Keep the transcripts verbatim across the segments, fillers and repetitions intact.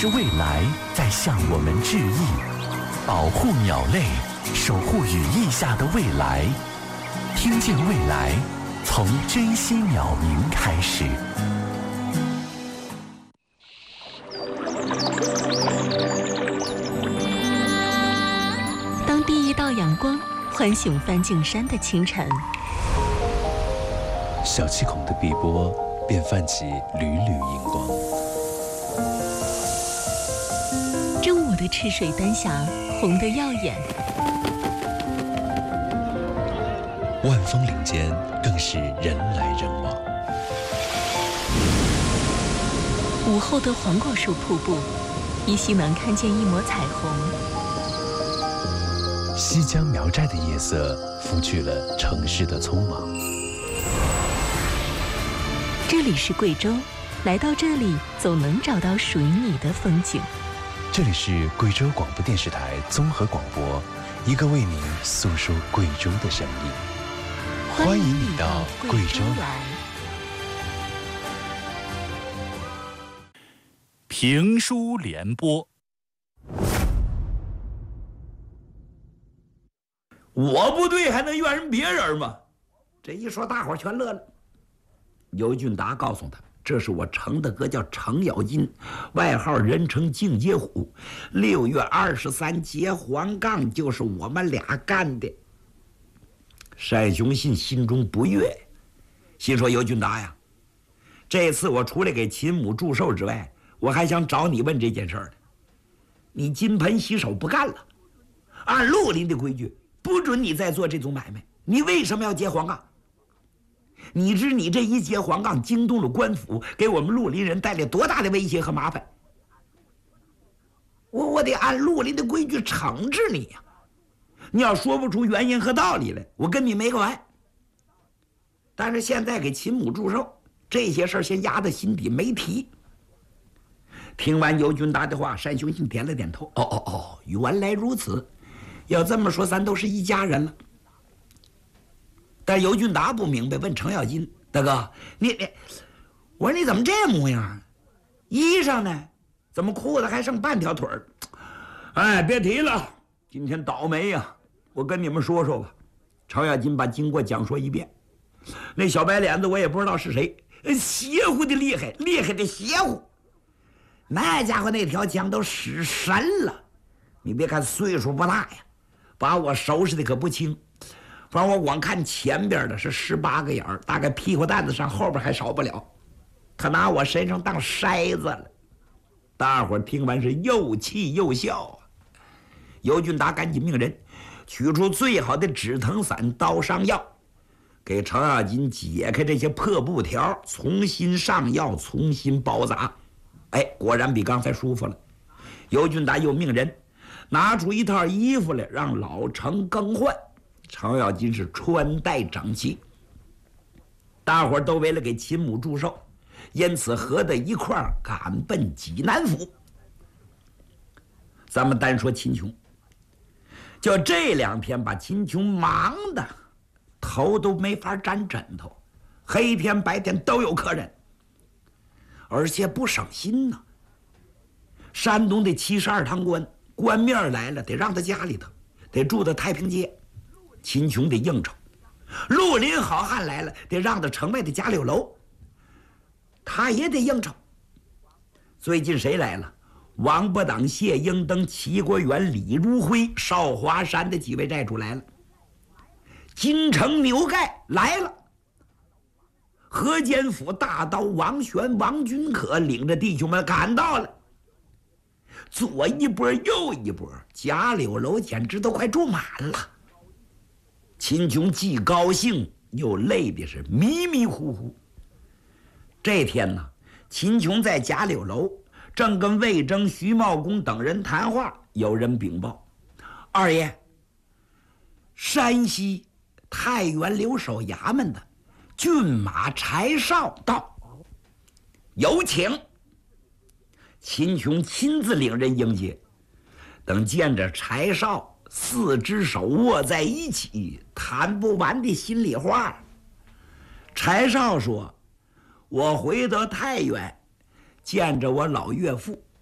是未来在向我们致意。保护鸟类，守护羽翼下的未来。听见未来，从珍惜鸟鸣开始。 当第一道阳光唤醒梵净山的清晨， 小气孔的碧波便泛起缕缕荧光。 正午的赤水丹霞红得耀眼， 万峰岭间更是人来人往。 午后的黄果树瀑布，依稀能看见一抹彩虹。 西江苗寨的夜色拂去了城市的匆忙。 这里是贵州，来到这里总能找到属于你的风景。 这里是贵州广播电视台综合广播，一个为您诉说贵州的声音。欢迎你到贵州来。 评书联播。 我不对还能怨人别人吗？这一说大伙儿全乐了。尤俊达告诉他，这是我程大哥，叫程咬金，外号人称净街虎。六月二十三结黄杠，就是我们俩干的。单雄信心中不悦，心说尤俊达呀，这次我除了给秦母祝寿之外，我还想找你问这件事儿呢。你金盆洗手不干了，按绿林的规矩，不准你再做这种买卖，你为什么要结黄杠？你知你这一结黄杠惊动了官府，给我们绿林人带来多大的威胁和麻烦？我我得按绿林的规矩惩治你呀！你要说不出原因和道理来，我跟你没个完。但是现在给秦母祝寿，这些事儿先压在心底没提。听完尤俊达的话，单雄信点了点头。哦哦哦，原来如此。要这么说，咱都是一家人了。但尤俊达不明白，问程咬金：“大哥，你你，我说你怎么这模样？衣裳呢？怎么裤子还剩半条腿儿？”哎，别提了，今天倒霉呀！我跟你们说说吧。程咬金把经过讲说一遍。那小白脸子我也不知道是谁，邪乎的厉害，厉害的邪乎。那家伙那条枪都使神了。你别看岁数不大呀，把我收拾的可不轻。反正我光看前边的是十八个眼儿，大概屁股蛋子上后边还少不了。他拿我身上当筛子了。大伙儿听完是又气又笑啊。尤俊达赶紧命人取出最好的止疼散、刀伤药，给程咬金解开这些破布条，重新上药，重新包扎。哎，果然比刚才舒服了。尤俊达又命人拿出一套衣服来，让老程更换。程咬金是穿戴整齐。大伙儿都为了给秦母祝寿，因此合在一块儿赶奔济南府。咱们单说秦琼，就这两天把秦琼忙的头都没法沾枕头，黑天白天都有客人，而且不省心呢。山东的七十二堂官，官面来了得让他家里头，得住到太平街。秦琼得应酬，绿林好汉来了得让到城外的家柳楼，他也得应酬。最近谁来了？王八党、谢英登、齐国元、李如辉、少华山的几位寨主来了。金城牛盖来了。河间府大刀王玄、王君可领着弟兄们赶到了。左一波右一波，贾柳楼简直都快住满了。秦琼既高兴又累的是迷迷糊糊。这天呢，秦琼在贾柳楼正跟魏征、徐茂公等人谈话，有人禀报：二爷，山西太原留守衙门的骏马柴少到，有请。秦琼亲自领人迎接，等见着柴少，四只手握在一起，谈不完的心里话。柴少说：“我回到太原，见着我老岳父，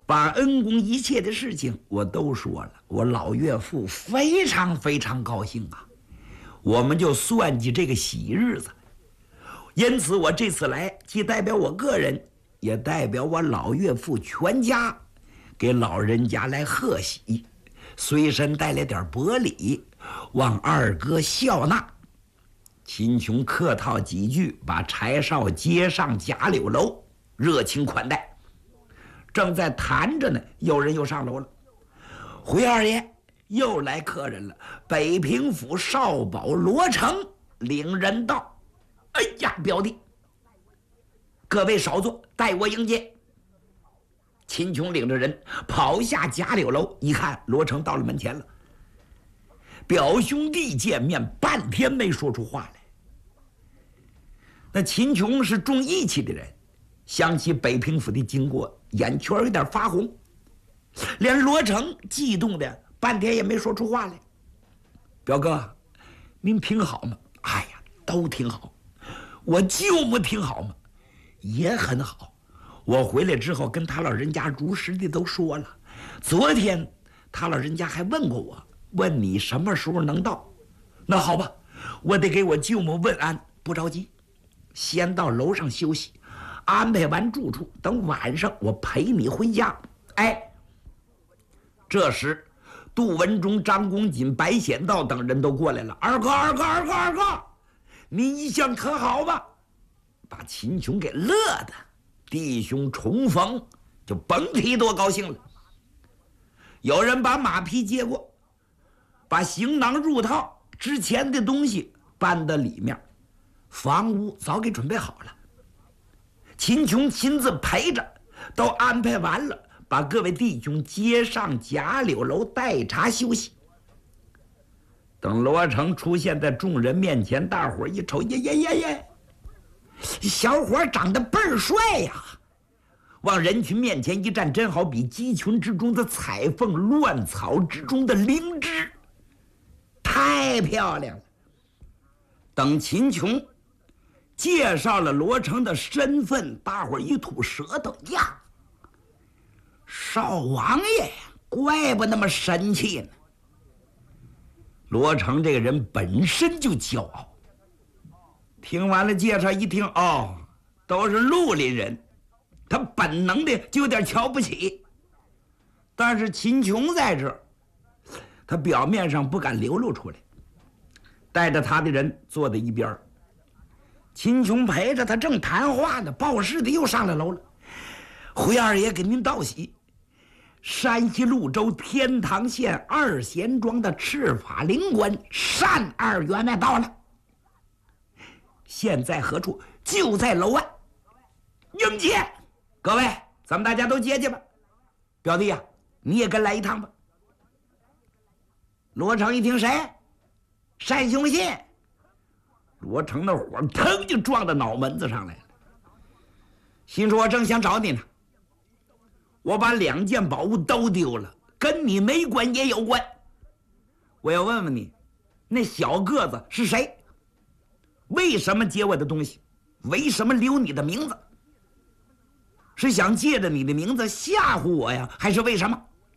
把恩公一切的事情我都说了，我老岳父非常非常高兴啊，我们就算计这个喜日子。因此我这次来，既代表我个人，也代表我老岳父全家，给老人家来贺喜，随身带来点薄礼，望二哥笑纳。秦琼客套几句，把柴少接上贾柳楼，热情款待。正在谈着呢，有人又上楼了。回二爷，又来客人了，北平府少保罗成领人到。哎呀，表弟，各位少坐，待我迎接。秦琼领着人跑下贾柳楼，一看罗成到了门前了。表兄弟见面，半天没说出话来。那秦琼是重义气的人，想起北平府的经过，眼圈有点发红，连罗成激动的半天也没说出话来。表哥，您挺好吗？哎呀，都挺好。我舅母挺好吗？也很好。我回来之后跟他老人家如实的都说了。昨天他老人家还问过我，问你什么时候能到。那好吧，我得给我舅母问安，不着急，先到楼上休息，安排完住处，等晚上我陪你回家。哎，这时杜文忠、张公瑾、白显道等人都过来了。二哥二哥二哥二哥，你一向可好吧？把秦琼给乐的，弟兄重逢就甭提多高兴了。有人把马匹接过，把行囊入套，之前的东西搬到里面，房屋早给准备好了。秦琼亲自陪着，都安排完了，把各位弟兄接上贾柳楼待茶休息。等罗成出现在众人面前，大伙一瞅，耶耶耶耶，小伙长得倍儿帅呀！往人群面前一站，真好比鸡群之中的彩凤，乱草之中的灵芝，太漂亮了。等秦琼介绍了罗成的身份，大伙一吐舌头呀，少王爷呀，怪不那么神气呢。罗成这个人本身就骄傲，听完了介绍一听，哦，都是绿林人，他本能的就有点瞧不起。但是秦琼在这儿，他表面上不敢流露出来，带着他的人坐在一边。秦琼陪着他正谈话呢，报事的又上了楼了。回二爷给您道喜，山西潞州天堂县二贤庄的赤法灵官单二员外到了，现在何处？就在楼外迎接。各位，咱们大家都接接吧。表弟呀、啊，你也跟来一趟吧。罗成一听，谁？单雄信。罗成的火腾就撞到脑门子上来了，心说我正想找你呢，我把两件宝物都丢了，跟你没关也有关。我要问问你，那小个子是谁？为什么接我的东西？为什么留你的名字？是想借着你的名字吓唬我呀，还是为什么？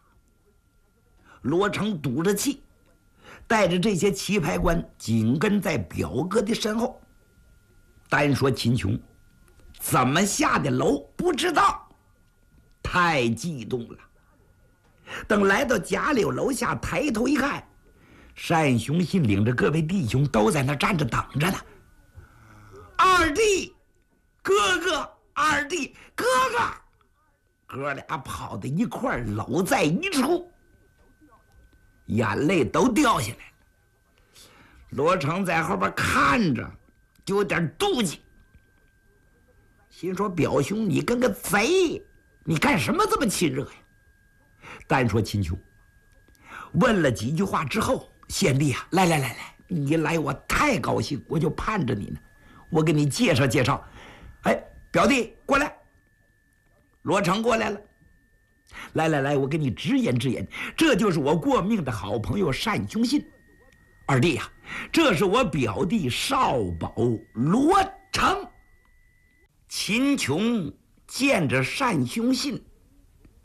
罗成赌着气，带着这些棋牌官紧跟在表哥的身后。单说秦琼怎么下的楼不知道，太激动了。等来到贾柳楼下，抬头一看，单雄信领着各位弟兄都在那站着等着呢。二弟，哥哥，二弟，哥哥，哥俩跑到一块儿，搂在一处，眼泪都掉下来了。罗成在后边看着，就有点妒忌，心说表兄你跟个贼，你干什么这么亲热呀？单说秦琼问了几句话之后，贤弟啊，来来来来，你来我太高兴，我就盼着你呢，我给你介绍介绍。哎，表弟过来。罗成过来了，来来来，我给你直言直言，这就是我过命的好朋友单雄信。二弟呀、啊，这是我表弟少保罗成。秦琼见着单雄信，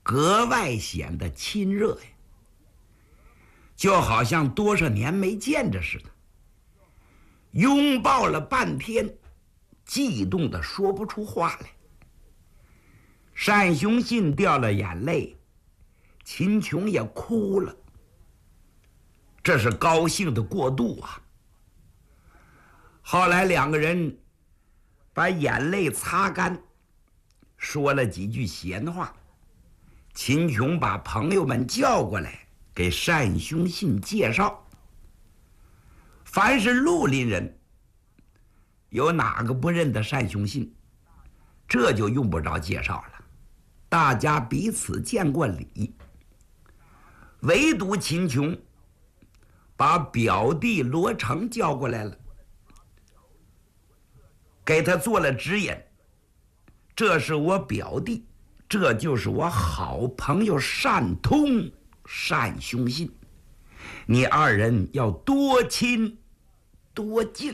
格外显得亲热呀，就好像多少年没见着似的。拥抱了半天，激动得说不出话来。单雄信掉了眼泪，秦琼也哭了。这是高兴的过度啊。后来两个人把眼泪擦干，说了几句闲话。秦琼把朋友们叫过来，给单雄信介绍。凡是绿林人，有哪个不认得单雄信？这就用不着介绍了，大家彼此见过礼。唯独秦琼把表弟罗成叫过来了，给他做了指引。这是我表弟，这就是我好朋友单通、单雄信，你二人要多亲多敬。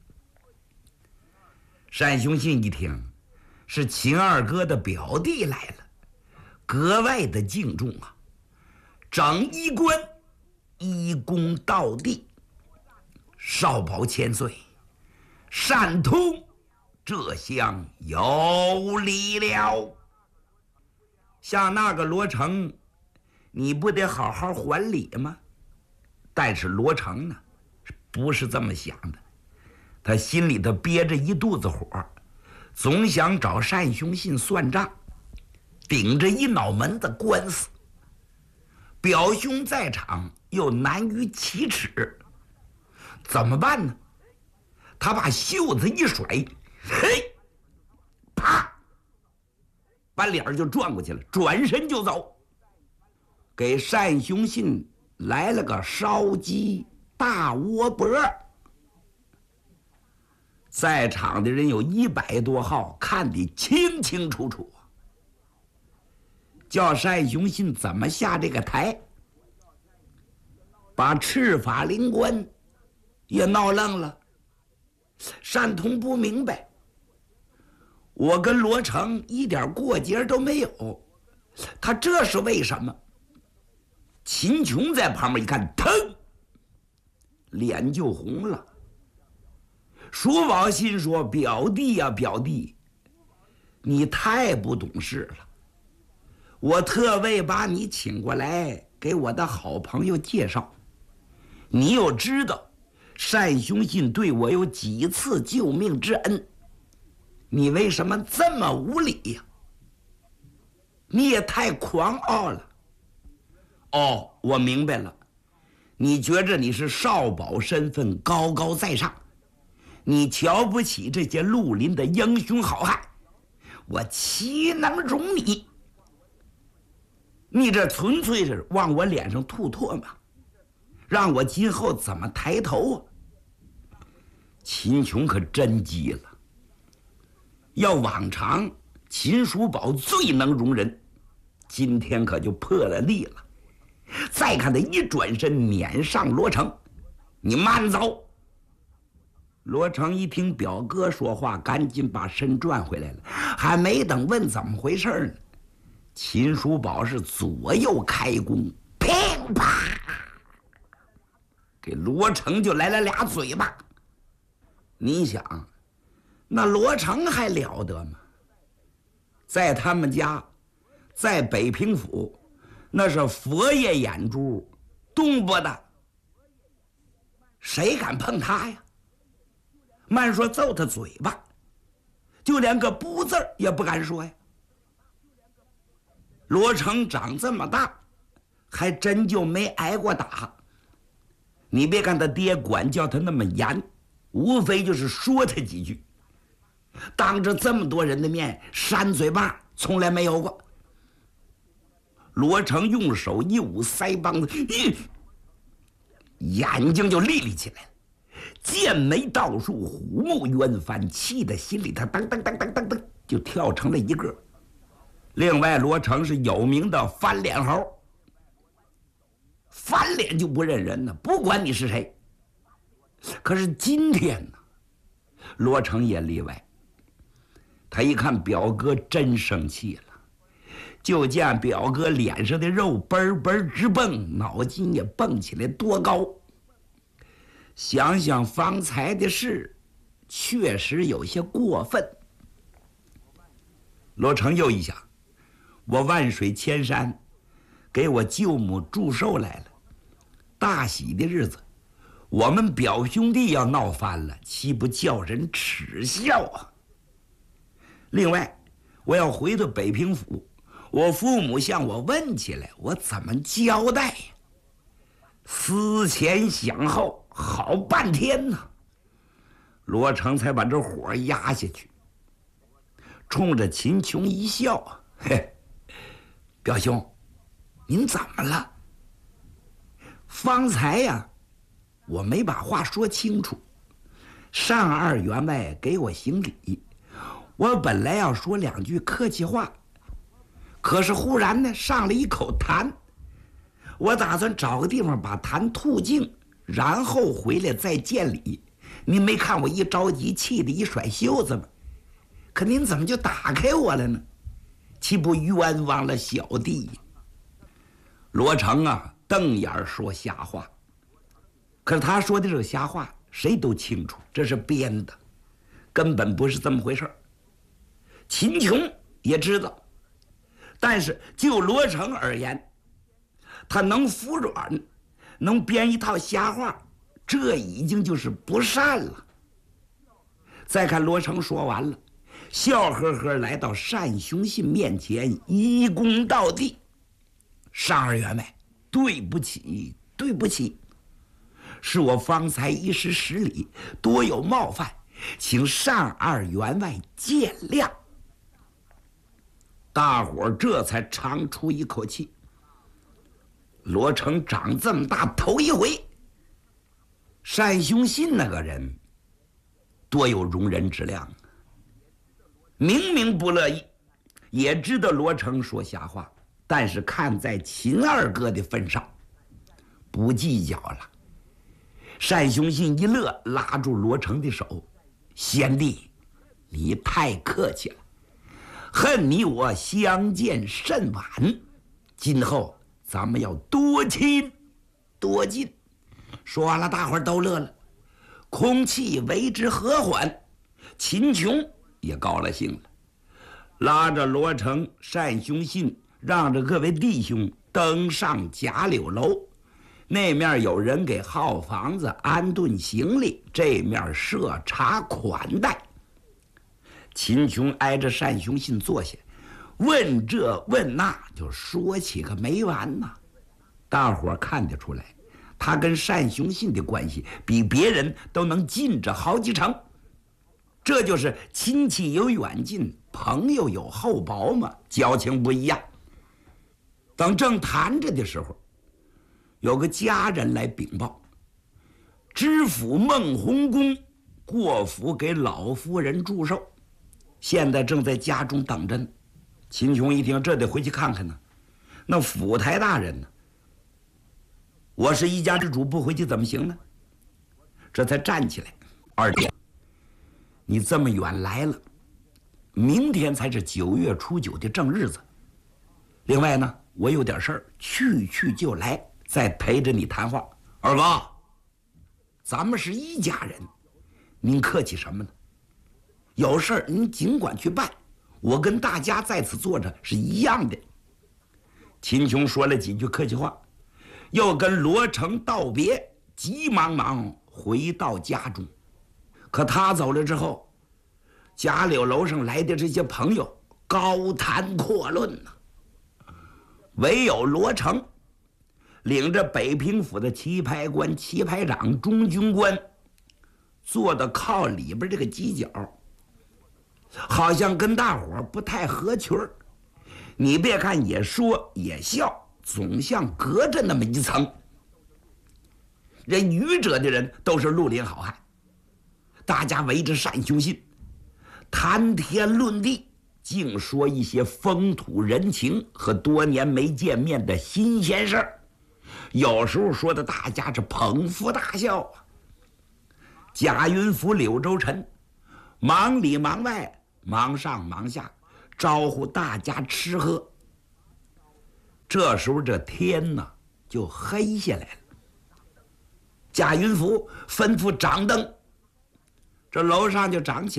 单雄信一听是秦二哥的表弟来了，格外的敬重啊，整衣冠一躬到地。少保千岁，单通这厢有礼了。像那个罗成，你不得好好还礼吗？但是罗成呢，不是这么想的，他心里头憋着一肚子火，总想找单雄信算账，顶着一脑门子官司。表兄在场，又难于启齿，怎么办呢？他把袖子一甩，嘿，啪，把脸就转过去了，转身就走，给单雄信来了个烧鸡大窝脖。在场的人有一百多号，看得清清楚楚。叫单雄信怎么下这个台，把赤法灵官也闹愣了。单通不明白，我跟罗成一点过节都没有，他这是为什么？秦琼在旁边一看，腾，脸就红了。叔宝心说：“表弟呀、啊，表弟，你太不懂事了。我特为把你请过来，给我的好朋友介绍。你又知道单雄信对我有几次救命之恩，你为什么这么无礼呀？你也太狂傲了。哦，我明白了，你觉着你是少保身份高高在上，你瞧不起这些绿林的英雄好汉，我岂能容你？你这纯粹是往我脸上吐唾沫，让我今后怎么抬头啊？”秦琼可真急了，要往常秦叔宝最能容人，今天可就破了例了。再看他一转身撵上罗成，你慢走。罗成一听表哥说话，赶紧把身转回来了，还没等问怎么回事呢，秦叔宝是左右开弓，乒啪，给罗成就来了俩嘴巴。你想，那罗成还了得吗？在他们家，在北平府，那是佛爷眼珠，动不得，谁敢碰他呀？慢说揍他嘴巴，就连个不字也不敢说呀。罗成长这么大，还真就没挨过打。你别看他爹管教他那么严，无非就是说他几句，当着这么多人的面扇嘴巴从来没有过。罗成用手一捂腮帮子，眼睛就立立起来了，剑眉倒竖，虎目圆翻，气得心里他噔噔噔噔噔噔就跳成了一个。另外，罗成是有名的翻脸猴，翻脸就不认人呢，不管你是谁。可是今天呢，罗成也例外。他一看表哥真生气了， 就见表哥脸上的肉嘣嘣直蹦，脑筋也蹦起来多高。想想方才的事，确实有些过分。罗成又一想，我万水千山给我舅母祝寿来了，大喜的日子，我们表兄弟要闹翻了，岂不叫人耻笑啊？另外，我要回到北平府，我父母向我问起来，我怎么交代呀？思前想后，好半天呢，罗成才把这火压下去，冲着秦琼一笑：“嘿，表兄，您怎么了？方才呀，我没把话说清楚。上二员外给我行礼，我本来要说两句客气话，可是忽然呢上了一口痰，我打算找个地方把痰吐净，然后回来再见礼。您没看我一着急，气得一甩袖子吗？可您怎么就打开我了呢？岂不冤枉了小弟呀？”罗成啊，瞪眼说瞎话。可是他说的这个瞎话，谁都清楚，这是编的，根本不是这么回事。秦琼也知道，但是就罗成而言，他能服软，能编一套瞎话，这已经就是不善了。再看罗成说完了，笑呵呵来到单雄信面前，一躬到地：“上二员外，对不起，对不起，是我方才一时失礼，多有冒犯，请上二员外见谅。”大伙儿这才长出一口气。罗成长这么大头一回，单雄信那个人多有容人之量，明明不乐意，也知道罗成说瞎话，但是看在秦二哥的份上，不计较了。单雄信一乐，拉住罗成的手：“贤弟，你太客气了，恨你我相见甚晚，今后咱们要多亲多近。”说完了，大伙儿都乐了，空气为之和缓。秦琼也高了兴了，拉着罗成、单雄信，让着各位弟兄登上贾柳楼。那面有人给号房子安顿行李，这面设茶款待。秦琼挨着单雄信坐下，问这问那，就说起个没完呐。大伙儿看得出来，他跟单雄信的关系比别人都能近着好几成。这就是亲戚有远近，朋友有厚薄嘛，交情不一样。等正谈着的时候，有个家人来禀报，知府孟洪公过府给老夫人祝寿，现在正在家中等着呢。秦琼一听，这得回去看看呢。那府台大人呢？我是一家之主，不回去怎么行呢？这才站起来：“二姐，你这么远来了，明天才是九月初九的正日子。另外呢，我有点事儿，去去就来，再陪着你谈话。二哥，咱们是一家人，您客气什么呢？有事儿您尽管去办，我跟大家在此坐着是一样的。”秦琼说了几句客气话，又跟罗成道别，急忙忙回到家中。可他走了之后，贾柳楼上来的这些朋友高谈阔论呢、啊，唯有罗成领着北平府的棋牌官、棋牌长、中军官，坐到靠里边这个犄角，好像跟大伙儿不太合群儿。你别看也说也笑，总像隔着那么一层。人愚者的人都是绿林好汉，大家围着单雄信谈天论地，净说一些风土人情和多年没见面的新鲜事儿，有时候说的大家是捧腹大笑啊。贾云甫、柳州臣忙里忙外，忙上忙下，招呼大家吃喝。 这时候这天呐就黑下来了。贾云福吩咐掌灯，这楼上就涨起来。